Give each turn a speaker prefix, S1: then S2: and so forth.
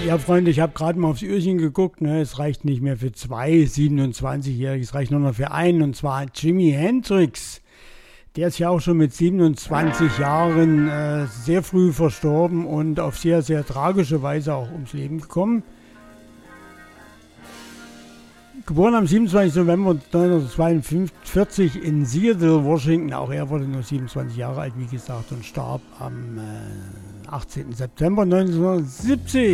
S1: Ja, Freunde, ich habe gerade mal aufs Uhrchen geguckt. Ne? Es reicht nicht mehr für zwei 27-Jährige, es reicht nur noch für einen, und zwar Jimi Hendrix. Der ist ja auch schon mit 27 Jahren sehr früh verstorben und auf sehr, sehr tragische Weise auch ums Leben gekommen. Geboren am 27. November 1942 in Seattle, Washington. Auch er wurde nur 27 Jahre alt, wie gesagt, und starb am 18. September 1970.